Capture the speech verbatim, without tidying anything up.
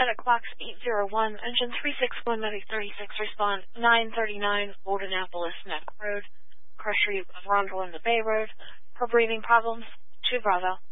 Static clocks eight zero one, engine three six one, medic thirty-six, respond nine thirty-nine, Old Annapolis Neck Road, car street of Rondell in the Bay Road. For breathing problems, two Bravo.